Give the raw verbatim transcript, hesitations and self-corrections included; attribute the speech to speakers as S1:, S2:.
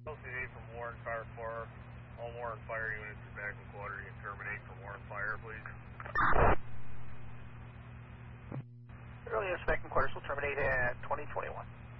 S1: L C D from Warren Fire four. All Warren Fire units are back in quarter. You can terminate from Warren Fire, please.
S2: Earliest back in quarters will terminate at twenty twenty-one.